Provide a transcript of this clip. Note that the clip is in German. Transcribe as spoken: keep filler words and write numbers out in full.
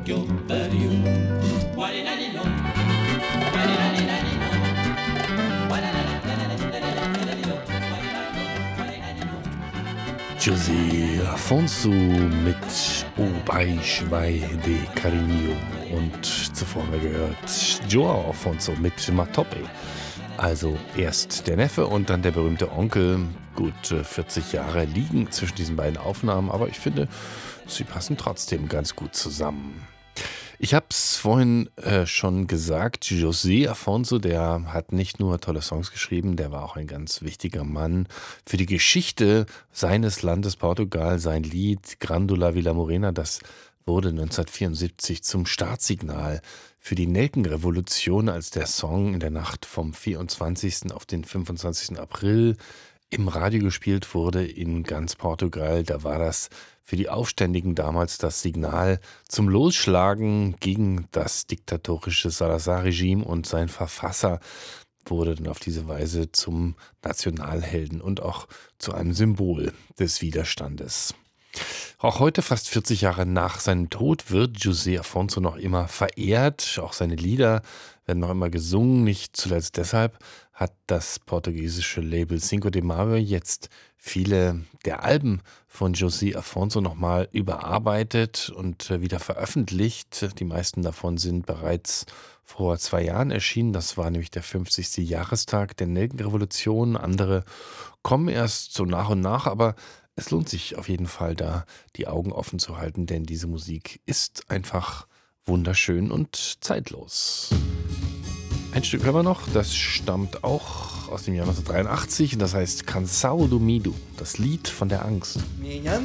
yo perdió. Guarinanino, guarinanino, guarinanino, guarinanino. José Afonso mit O Baixo de Carinho und zuvor haben wir gehört Joao Afonso mit Matope. Also erst der Neffe und dann der berühmte Onkel. Gut vierzig Jahre liegen zwischen diesen beiden Aufnahmen, aber ich finde, sie passen trotzdem ganz gut zusammen. Ich habe es vorhin äh, schon gesagt, José Afonso, der hat nicht nur tolle Songs geschrieben, der war auch ein ganz wichtiger Mann für die Geschichte seines Landes Portugal. Sein Lied Grândola Vila Morena, das wurde neunzehnhundertvierundsiebzig zum Startsignal für die Nelkenrevolution, als der Song in der Nacht vom vierundzwanzigsten auf den fünfundzwanzigsten April im Radio gespielt wurde in ganz Portugal. Da war das für die Aufständigen damals das Signal zum Losschlagen gegen das diktatorische Salazar-Regime, und sein Verfasser wurde dann auf diese Weise zum Nationalhelden und auch zu einem Symbol des Widerstandes. Auch heute, fast vierzig Jahre nach seinem Tod, wird José Afonso noch immer verehrt. Auch seine Lieder werden noch immer gesungen. Nicht zuletzt deshalb hat das portugiesische Label Cinco de Mayo jetzt viele der Alben von José Afonso nochmal überarbeitet und wieder veröffentlicht. Die meisten davon sind bereits vor zwei Jahren erschienen. Das war nämlich der fünfzigste Jahrestag der Nelkenrevolution. Andere kommen erst so nach und nach, aber es lohnt sich auf jeden Fall, da die Augen offen zu halten, denn diese Musik ist einfach wunderschön und zeitlos. Ein Stück hören wir noch, das stammt auch aus dem Jahr neunzehnhundertdreiundachtzig und das heißt Cansado do Medo, das Lied von der Angst. Minha